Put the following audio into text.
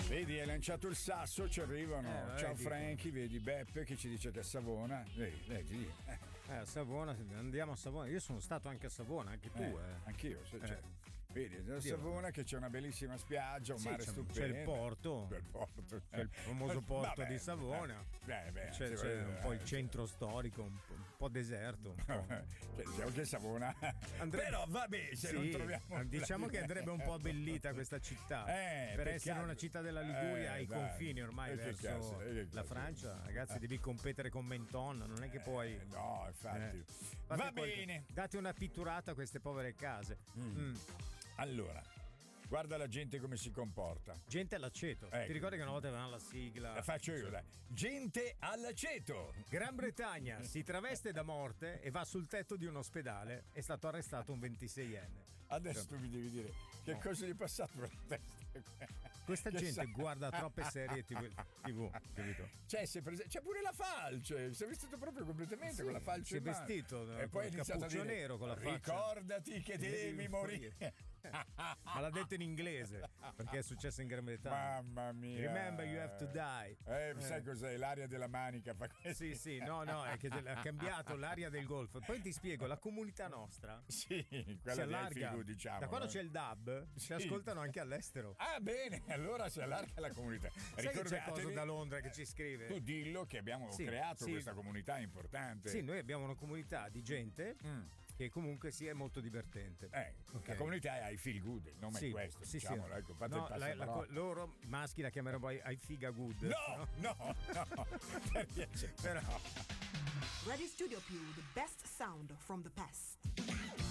Vedi, hai lanciato il sasso, ci arrivano. Ciao dico. Franchi, vedi Beppe che ci dice che è Savona. Vedi. A Savona, andiamo a Savona. Io sono stato anche a Savona, anche tu. Anch'io, cioè, vedi, da Savona che c'è una bellissima spiaggia, un mare stupendo. C'è il porto. C'è il famoso porto di Savona. C'è un po' il centro storico, un po' deserto. Cioè, diciamo che Savona. Però vabbè, se non troviamo. Diciamo che andrebbe un po' abbellita questa città. Per essere una città della Liguria ai confini ormai verso la Francia, ragazzi, devi competere con Menton, non è che puoi. No, infatti. Va bene. Date una pitturata a queste povere case. Allora, guarda la gente come si comporta. Gente all'aceto. Ti ricordi che una volta avevamo la sigla? La faccio io, dai. Gente all'aceto. Gran Bretagna si traveste da morte e va sul tetto di un ospedale. È stato arrestato un 26enne. Adesso tu mi devi dire che cosa gli è passato per la testa. Questa gente guarda troppe serie TV, capito? C'è pure la falce. Si è vestito proprio completamente con la falce in mano. Si è vestito e poi con il cappuccio nero con la falce. Ricordati che devi morire. Ma l'ha detto in inglese perché è successo in Gran Bretagna. Mamma mia. Remember you have to die. Sai cos'è? L'aria della manica fa questo. Sì, no, è che ha cambiato l'aria del golf. Poi ti spiego, la comunità nostra quella si allarga, figu, diciamo. Da quando c'è il DAB si ascoltano anche all'estero. Ah, bene, allora si allarga la comunità. Sai che c'è cosa da Londra che ci scrive? Tu dillo che abbiamo creato questa comunità importante. Sì, noi abbiamo una comunità di gente che comunque è molto divertente. La comunità è I Feel Good, il nome è questo, diciamolo, ecco, fate il passaparola. Loro maschi la chiameranno poi I Figa Good. No. Radio Studio Più, the best sound from the past.